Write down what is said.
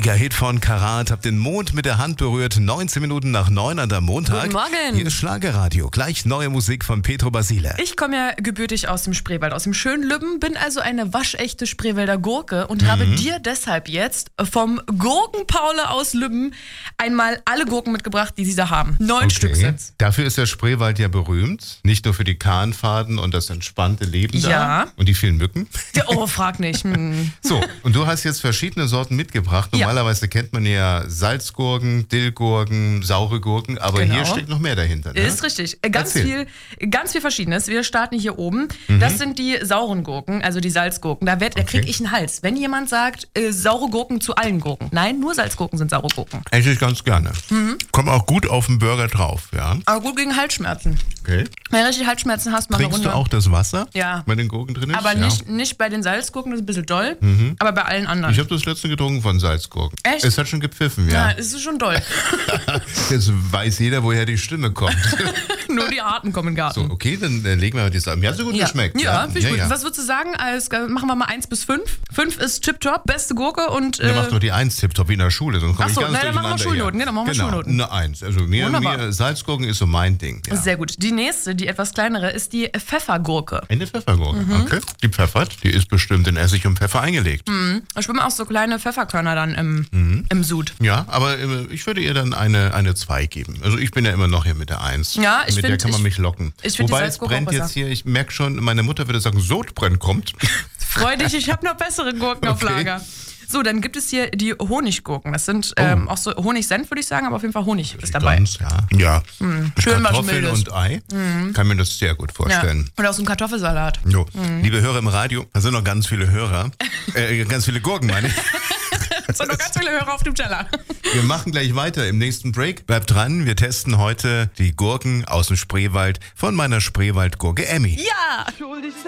Mega-Hit von Karat, hab den Mond mit der Hand berührt, 19 Minuten nach 9 an der Montag. Guten Morgen. Hier ist Schlagerradio, gleich neue Musik von Petro Basile. Ich komme ja gebürtig aus dem Spreewald, aus dem schönen Lübben, bin also eine waschechte Spreewälder Gurke und habe dir deshalb jetzt vom Gurkenpaule aus Lübben einmal alle Gurken mitgebracht, die sie da haben. 9 Stück sind's. Dafür ist der Spreewald ja berühmt, nicht nur für die Kahnfahrten und das entspannte Leben Ja. da und die vielen Mücken. Oh, frag nicht. So, und du hast jetzt verschiedene Sorten mitgebracht. Normalerweise kennt man ja Salzgurken, Dillgurken, saure Gurken, aber Genau. hier steckt noch mehr dahinter. Ne? Ist richtig. Ganz viel Verschiedenes. Wir starten hier oben. Das sind die sauren Gurken, also die Salzgurken. Da kriege ich einen Hals. Wenn jemand sagt, saure Gurken zu allen Gurken. Nein, nur Salzgurken sind saure Gurken. Esse ich ganz gerne. Kommt auch gut auf den Burger drauf, ja. Aber gut gegen Halsschmerzen. Okay. Wenn du richtig Halsschmerzen hast, mach eine Trinkst Runde. du auch das Wasser, Ja. bei den Gurken drin ist? Aber ja. nicht bei den Salzgurken, das ist ein bisschen doll, aber bei allen anderen. Ich habe das letzte getrunken von Salzgurken. Echt? Es hat schon gepfiffen, ja. Ja, es ist schon doll. Jetzt weiß jeder, woher die Stimme kommt. Nur die Arten kommen in den So, Garten. okay, dann legen wir mal die Sachen. Mir hat so gut geschmeckt. Ja, finde ich gut. Ja. Was würdest du sagen? Machen wir mal 1 bis 5. 5 ist tipptopp, beste Gurke und... Dann mach doch die 1 tipptopp wie in der Schule, sonst komme ich Ach so, ganz dann machen wir durcheinander Schulnoten. hier. Genau, machen wir Schulnoten. Eine 1. Also Wunderbar. mir Salzgurken ist so mein Ding. Ja. Sehr gut. Die nächste, die etwas kleinere, ist die Pfeffergurke. Eine Pfeffergurke, okay. Die pfeffert, die ist bestimmt in Essig und Pfeffer eingelegt. Da schwimmen auch so kleine Pfefferkörner dann im Sud. Ja, aber ich würde ihr dann eine 2 geben. Also ich bin ja immer noch hier mit der 1. Ja, ich mit der kann man mich locken. ich find die Wobei es Salzgurke brennt auch besser. jetzt hier, ich merke schon, meine Mutter würde sagen, Sodbrenn kommt. Freu dich, ich habe noch bessere Gurken auf Okay. Lager. So, dann gibt es hier die Honiggurken. Das sind auch so Honigsenf, würde ich sagen, aber auf jeden Fall Honig ist dabei. Ganz, ja. Mit Schön was Kartoffeln Mildes. und Ei kann mir das sehr gut Ja. vorstellen. Und aus dem Kartoffelsalat. Jo. Liebe Hörer im Radio, da sind noch ganz viele Hörer. Ganz viele Gurken, meine ich. Es sind noch ganz viele Hörer auf dem Teller. Wir machen gleich weiter im nächsten Break. Bleibt dran, wir testen heute die Gurken aus dem Spreewald von meiner Spreewaldgurke Emmy. Ja!